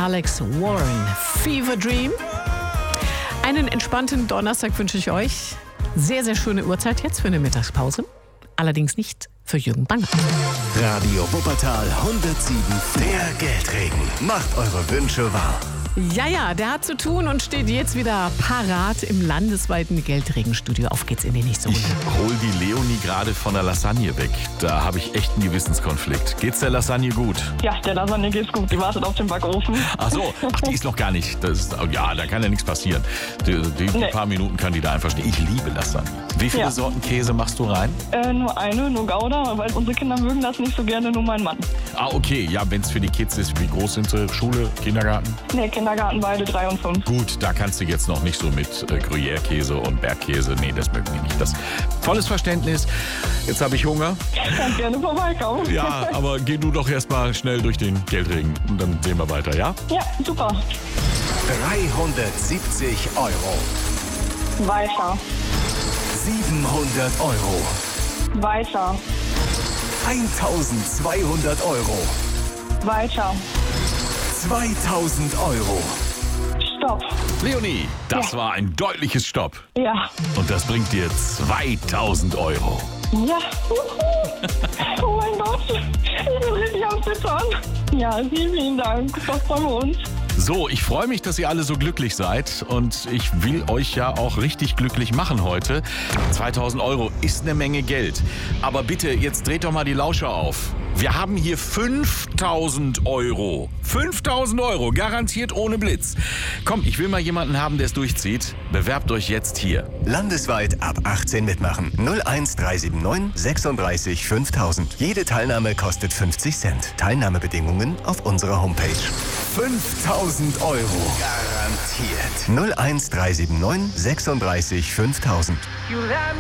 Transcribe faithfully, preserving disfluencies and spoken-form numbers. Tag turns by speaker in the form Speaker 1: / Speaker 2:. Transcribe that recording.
Speaker 1: Alex Warren, Fever Dream. Einen entspannten Donnerstag wünsche ich euch. Sehr, sehr schöne Uhrzeit jetzt für eine Mittagspause. Allerdings nicht für Jürgen Banger.
Speaker 2: Radio Wuppertal hundertsieben, der Geldregen. Macht eure Wünsche wahr.
Speaker 1: Ja, ja, der hat zu tun und steht jetzt wieder parat im landesweiten Geldregenstudio. Auf geht's in die nächste Runde.
Speaker 3: Ich hol die Leonie gerade von der Lasagne weg. Da habe ich echt einen Gewissenskonflikt. Geht's der Lasagne gut?
Speaker 4: Ja, der Lasagne geht's gut. Die wartet auf dem Backofen.
Speaker 3: Ach so, ach, die ist noch gar nicht. Das ist, ja, da kann ja nichts passieren. Die, die
Speaker 4: Nee.
Speaker 3: paar Minuten kann die da einfach stehen. Ich liebe Lasagne. Wie viele
Speaker 4: Ja.
Speaker 3: Sorten Käse machst du rein?
Speaker 4: Äh, nur eine, nur Gouda, weil unsere Kinder mögen das nicht so gerne, nur mein Mann.
Speaker 3: Ah, okay. Ja, wenn es für die Kids ist, wie groß sind sie? Schule, Kindergarten?
Speaker 4: Nee, Kindergarten beide, drei und fünf.
Speaker 3: Gut, da kannst du jetzt noch nicht so mit äh, Gruyère-Käse und Bergkäse. Nee, das mögen die nicht. Das volles Verständnis. Jetzt habe ich Hunger.
Speaker 4: Kann gerne vorbeikommen.
Speaker 3: Ja, aber geh du doch erst mal schnell durch den Geldregen und dann sehen wir weiter, ja?
Speaker 4: Ja, super.
Speaker 2: dreihundertsiebzig Euro.
Speaker 4: Weiter,
Speaker 2: siebenhundert Euro.
Speaker 4: weiter,
Speaker 2: eintausendzweihundert Euro.
Speaker 4: weiter.
Speaker 2: zweitausend Euro.
Speaker 4: Stopp.
Speaker 3: Leonie, das
Speaker 4: Ja.
Speaker 3: war ein deutliches Stopp.
Speaker 4: Ja.
Speaker 3: Und das bringt dir zweitausend Euro.
Speaker 4: Ja. Oh mein Gott. Ich bin richtig am Zittern. Ja, vielen, vielen Dank. Das freuen wir uns.
Speaker 3: So, ich freue mich, dass ihr alle so glücklich seid und ich will euch ja auch richtig glücklich machen heute. zweitausend Euro ist eine Menge Geld. Aber bitte, jetzt dreht doch mal die Lauscher auf. Wir haben hier fünftausend Euro. fünftausend Euro, garantiert ohne Blitz. Komm, ich will mal jemanden haben, der es durchzieht. Bewerbt euch jetzt hier.
Speaker 2: Landesweit ab achtzehn mitmachen. null eins drei sieben neun sechsunddreißig fünftausend. Jede Teilnahme kostet fünfzig Cent. Teilnahmebedingungen auf unserer Homepage. fünftausend Euro. Garantiert. null eins drei sieben neun sechsunddreißig fünftausend.